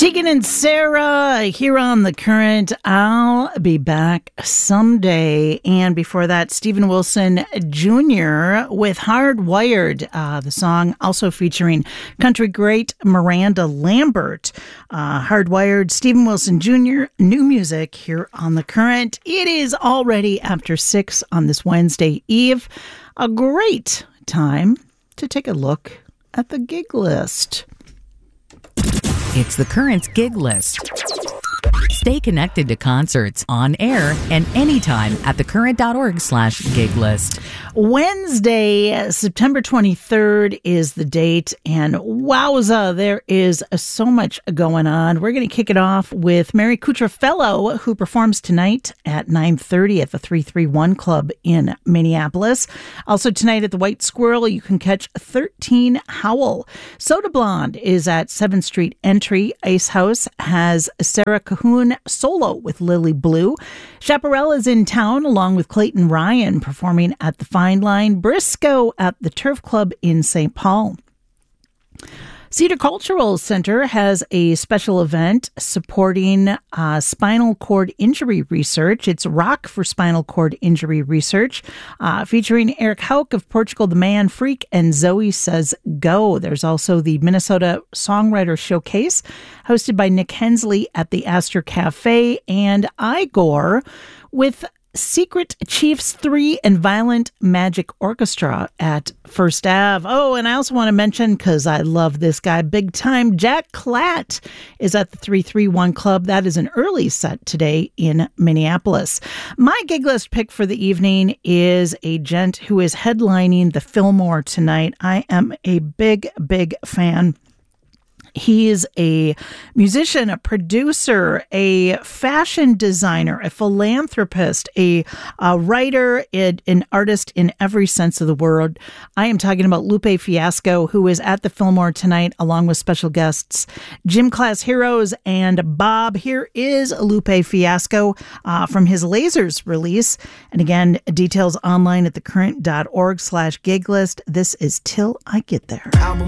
Tegan and Sarah here on The Current. I'll be back someday. And before that, Steven Wilson Jr. with Hardwired, the song also featuring country great Miranda Lambert. Hardwired, Steven Wilson Jr., new music here on The Current. It is already after 6 on this Wednesday Eve. A great time to take a look at the gig list. It's The Current's gig list. Stay connected to concerts on air and anytime at thecurrent.org/gig list. Wednesday, September 23rd is the date, and wowza, there is so much going on. We're going to kick it off with Mary Kutrafello, who performs tonight at 9:30 at the 331 Club in Minneapolis. Also tonight at the White Squirrel, you can catch 13 Howl. Soda Blonde is at 7th Street Entry. Ice House has Sarah Cahoon solo with Lily Blue. Chaparral is in town along with Clayton Ryan performing at the Fine Line. Briscoe at the Turf Club in St. Paul. Cedar Cultural Center has a special event supporting spinal cord injury research. It's Rock for Spinal Cord Injury Research, featuring Eric Hauk of Portugal the Man Freak and Zoe Says Go. There's also the Minnesota Songwriter Showcase, hosted by Nick Hensley at the Astor Cafe, and Igor with Secret Chiefs 3 and Violent Magic Orchestra at First Ave. Oh, and I also want to mention, because I love this guy big time, Jack Klatt is at the 331 Club. That is an early set today in Minneapolis. My gig list pick for the evening is a gent who is headlining the Fillmore tonight. I am a big fan. He is a musician, a producer, a fashion designer, a philanthropist, a writer, an artist in every sense of the word. I am talking about Lupe Fiasco, who is at the Fillmore tonight, along with special guests Gym Class Heroes and Bob. Here is Lupe Fiasco from his Lasers release. And again, details online at thecurrent.org/gig list. This is Till I Get There.